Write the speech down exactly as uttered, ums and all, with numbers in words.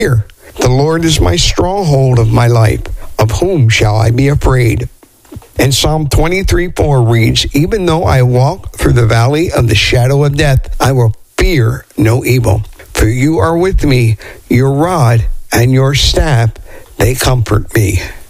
fear. The Lord is my stronghold of my life. Of whom shall I be afraid? And Psalm twenty-three four reads, even though I walk through the valley of the shadow of death, I will fear no evil. For you are with me, your rod and your staff, they comfort me.